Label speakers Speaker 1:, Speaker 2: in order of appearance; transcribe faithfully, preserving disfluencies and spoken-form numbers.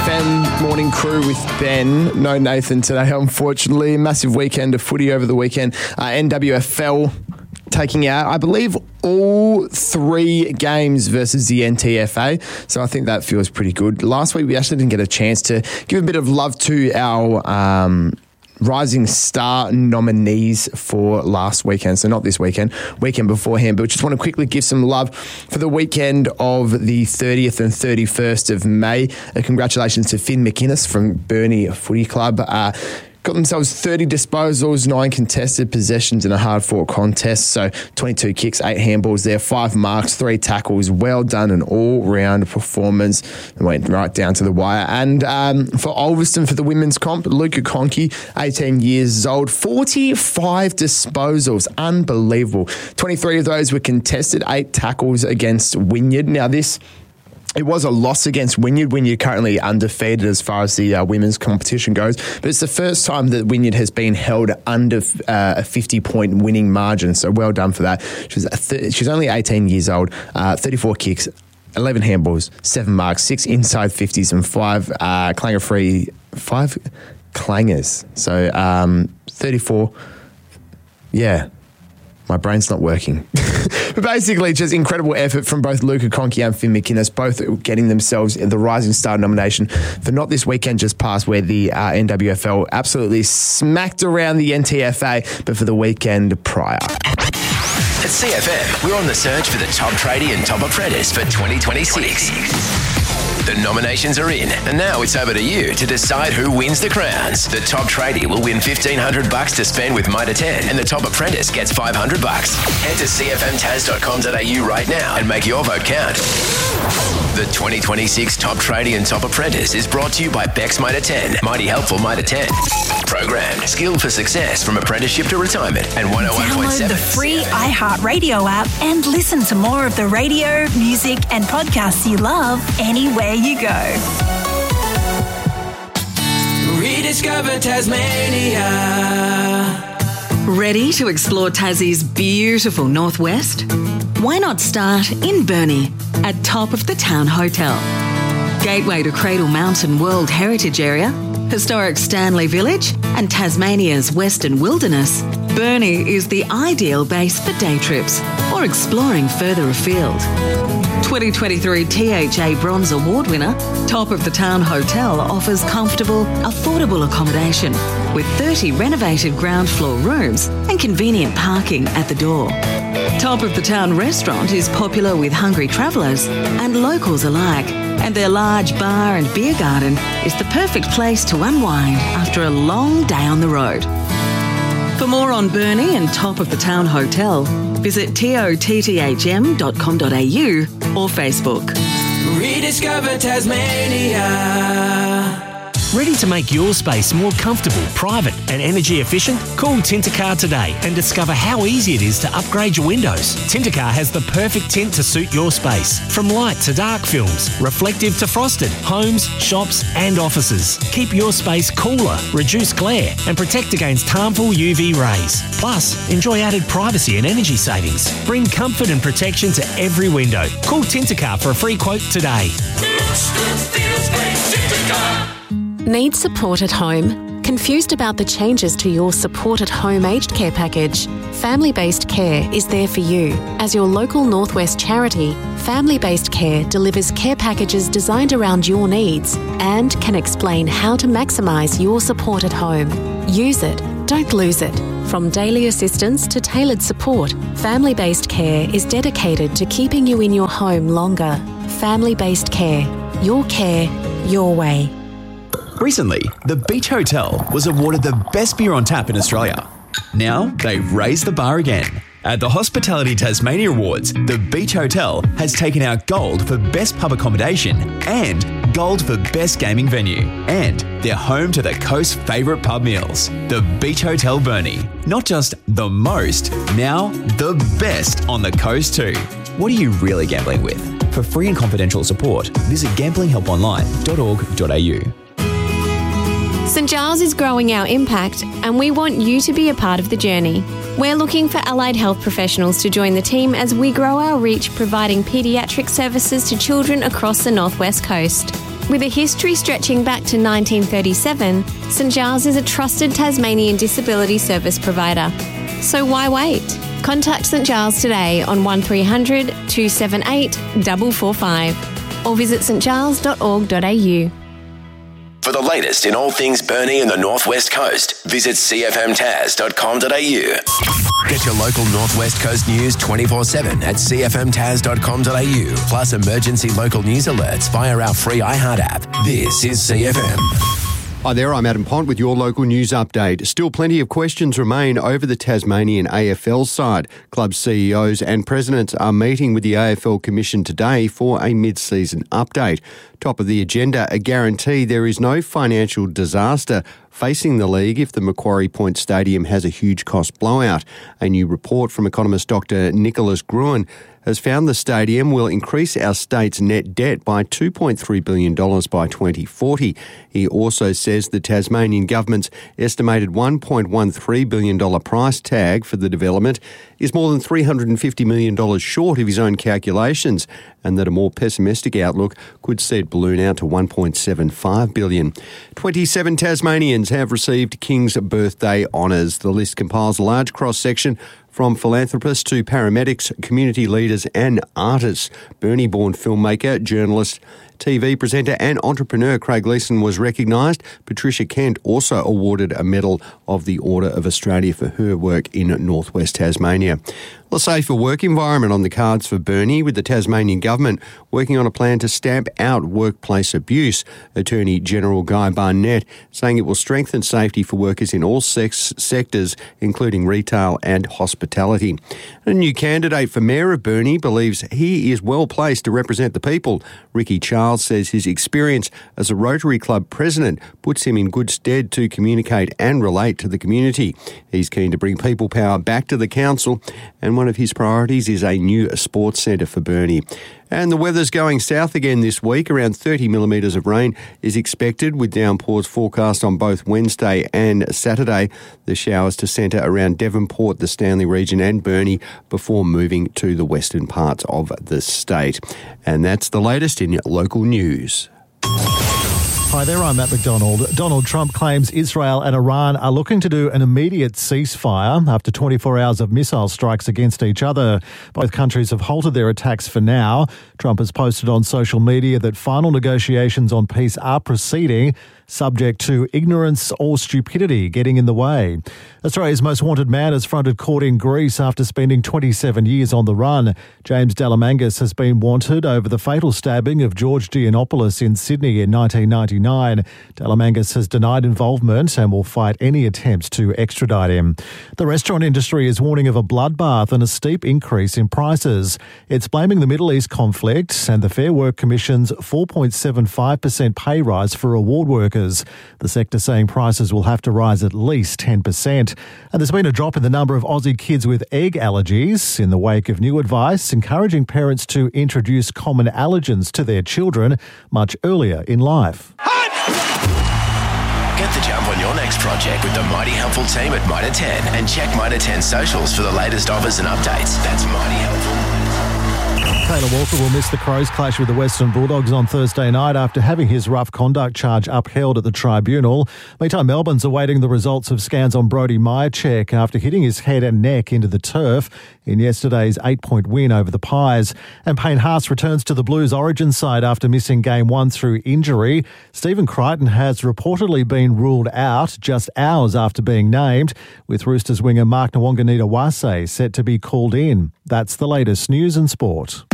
Speaker 1: F M morning crew with Ben. No Nathan today, unfortunately. Massive weekend of footy over the weekend. Uh, N W F L taking out, I believe, all three games versus the N T F A. So I think that feels pretty good. Last week, we actually didn't get a chance to give a bit of love to our Um, Rising Star nominees for last weekend. So not this weekend, weekend beforehand, but just want to quickly give some love for the weekend of the thirtieth and thirty-first of May. Uh, congratulations to Finn McInnes from Burnie Footy Club. Uh, Got themselves thirty disposals, nine contested possessions in a hard-fought contest. So twenty-two kicks, eight handballs there, five marks, three tackles. Well done, an all-round performance. It went right down to the wire. And um, for Ulverston, for the women's comp, Luca Conkey, eighteen years old, forty-five disposals. Unbelievable. twenty-three of those were contested, eight tackles against Wynyard. Now this... It was a loss against Wynyard. Wynyard currently undefeated as far as the uh, women's competition goes. But it's the first time that Wynyard has been held under uh, a fifty-point winning margin. So well done for that. She's, th- she's only eighteen years old, uh, thirty-four kicks, eleven handballs, seven marks, six inside fifties and five uh, clanger-free, five clangers. So um, thirty-four, yeah. My brain's not working. But basically, just incredible effort from both Luca Conkey and Finn McInnes, both getting themselves the Rising Star nomination for not this weekend just past, where the uh, N W F L absolutely smacked around the N T F A, but for the weekend prior.
Speaker 2: At C F M, we're on the search for the top tradie and top apprentice for twenty twenty-six. The nominations are in, and now it's over to you to decide who wins the crowns. The top tradie will win fifteen hundred bucks to spend with Mitre ten, and the top apprentice gets five hundred bucks. Head to c f m tas dot com dot a u right now and make your vote count. The twenty twenty-six Top Tradie and Top Apprentice is brought to you by Bex Mitre ten, Mighty Helpful Mitre ten. Program Skilled for Success from apprenticeship to retirement, and one oh one point seven.
Speaker 3: Download the free iHeartRadio app and listen to more of the radio, music and podcasts you love anywhere you go.
Speaker 4: Rediscover Tasmania.
Speaker 5: Ready to explore Tassie's beautiful northwest? Why not start in Burnie at Top of the Town Hotel? Gateway to Cradle Mountain World Heritage Area, historic Stanley Village and Tasmania's Western Wilderness, Burnie is the ideal base for day trips or exploring further afield. twenty twenty-three T H A Bronze Award winner, Top of the Town Hotel offers comfortable, affordable accommodation with thirty renovated ground floor rooms and convenient parking at the door. Top of the Town Restaurant is popular with hungry travellers and locals alike, and their large bar and beer garden is the perfect place to unwind after a long day on the road. For more on Burnie and Top of the Town Hotel, visit totthm dot com dot a u or Facebook.
Speaker 4: Rediscover Tasmania.
Speaker 6: Ready to make your space more comfortable, private and energy efficient? Call Tintercar today and discover how easy it is to upgrade your windows. Tintercar has the perfect tint to suit your space. From light to dark films, reflective to frosted, homes, shops and offices. Keep your space cooler, reduce glare and protect against harmful U V rays. Plus, enjoy added privacy and energy savings. Bring comfort and protection to every window. Call Tintercar for a free quote today.
Speaker 7: Need support at home? Confused about the changes to your Support at Home aged care package? Family Based Care is there for you. As your local Northwest charity, Family Based Care delivers care packages designed around your needs and can explain how to maximise your support at home. Use it, don't lose it. From daily assistance to tailored support, Family Based Care is dedicated to keeping you in your home longer. Family Based Care. Your care, your way.
Speaker 8: Recently, the Beach Hotel was awarded the best beer on tap in Australia. Now, they've raised the bar again. At the Hospitality Tasmania Awards, the Beach Hotel has taken out gold for best pub accommodation and gold for best gaming venue. And they're home to the coast's favourite pub meals. The Beach Hotel Burnie. Not just the most, now the best on the coast too. What are you really gambling with? For free and confidential support, visit gambling help online dot org dot a u.
Speaker 9: St Giles is growing our impact and we want you to be a part of the journey. We're looking for allied health professionals to join the team as we grow our reach, providing paediatric services to children across the Northwest Coast. With a history stretching back to nineteen thirty-seven, St Giles is a trusted Tasmanian disability service provider. So why wait? Contact St Giles today on one three hundred two seven eight four four five or visit s t giles dot org dot a u.
Speaker 2: For the latest in all things Burnie and the Northwest Coast, visit c f m tas dot com dot a u. Get your local Northwest Coast news twenty-four seven at c f m tas dot com dot a u, plus emergency local news alerts via our free iHeart app. This is C F M.
Speaker 10: Hi there, I'm Adam Pont with your local news update. Still plenty of questions remain over the Tasmanian A F L side. Club C E Os and presidents are meeting with the A F L Commission today for a mid-season update. Top of the agenda, a guarantee there is no financial disaster facing the league if the Macquarie Point Stadium has a huge cost blowout. A new report from economist Doctor Nicholas Gruen has found the stadium will increase our state's net debt by two point three billion dollars by twenty forty. He also says the Tasmanian government's estimated one point one three billion dollars price tag for the development is more than three hundred fifty million dollars short of his own calculations, and that a more pessimistic outlook could see it balloon out to one point seven five billion dollars. twenty-seven Tasmanians have received King's Birthday honours. The list compiles a large cross-section from philanthropists to paramedics, community leaders and artists. Burnie-born filmmaker, journalist, T V presenter and entrepreneur Craig Leeson was recognised. Patricia Kent also awarded a Medal of the Order of Australia for her work in northwest Tasmania. A safer work environment on the cards for Burnie, with the Tasmanian government working on a plan to stamp out workplace abuse. Attorney General Guy Barnett saying it will strengthen safety for workers in all sex sectors, including retail and hospitality. A new candidate for Mayor of Burnie believes he is well placed to represent the people. Ricky Charles says his experience as a Rotary Club president puts him in good stead to communicate and relate to the community. He's keen to bring people power back to the council, and one of his priorities is a new sports centre for Burnie. And the weather's going south again this week. Around thirty millimetres of rain is expected, with downpours forecast on both Wednesday and Saturday. The showers to centre around Devonport, the Stanley region and Burnie before moving to the western parts of the state. And that's the latest in local news.
Speaker 11: Hi there, I'm Matt McDonald. Donald Trump claims Israel and Iran are looking to do an immediate ceasefire after twenty-four hours of missile strikes against each other. Both countries have halted their attacks for now. Trump has posted on social media that final negotiations on peace are proceeding, subject to ignorance or stupidity getting in the way. Australia's most wanted man has fronted court in Greece after spending twenty-seven years on the run. James Delamangas has been wanted over the fatal stabbing of George Giannopoulos in Sydney in nineteen ninety-nine. Delamangas has denied involvement and will fight any attempts to extradite him. The restaurant industry is warning of a bloodbath and a steep increase in prices. It's blaming the Middle East conflict and the Fair Work Commission's four point seven five percent pay rise for award workers. The sector saying prices will have to rise at least ten percent. And there's been a drop in the number of Aussie kids with egg allergies in the wake of new advice encouraging parents to introduce common allergens to their children much earlier in life.
Speaker 2: Get the jump on your next project with the Mighty Helpful team at Mitre ten, and check Mitre ten socials for the latest offers and updates. That's Mighty Helpful.
Speaker 11: Taylor Walker will miss the Crows clash with the Western Bulldogs on Thursday night after having his rough conduct charge upheld at the tribunal. Meantime, Melbourne's awaiting the results of scans on Brody Myercheck after hitting his head and neck into the turf in yesterday's eight-point win over the Pies. And Payne Haas returns to the Blues origin side after missing game one through injury. Stephen Crichton has reportedly been ruled out just hours after being named, with Roosters winger Mark Nwanganita-Wase set to be called in. That's the latest news and sport.